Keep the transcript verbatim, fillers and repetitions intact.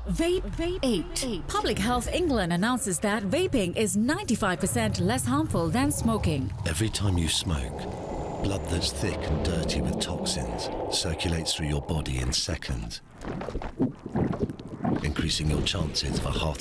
Vape, Vape eight. Public Health England announces that vaping is ninety-five percent less harmful than smoking. Every time you smoke, blood that's thick and dirty with toxins circulates through your body in seconds, increasing your chances of a heart